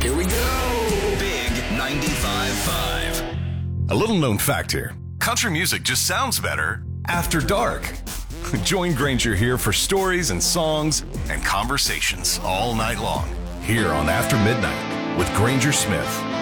Here we go. Big 95.5. A little known fact here. Country music just sounds better after dark. Join Granger here for stories and songs and conversations all night long here on After Midnight with Granger Smith.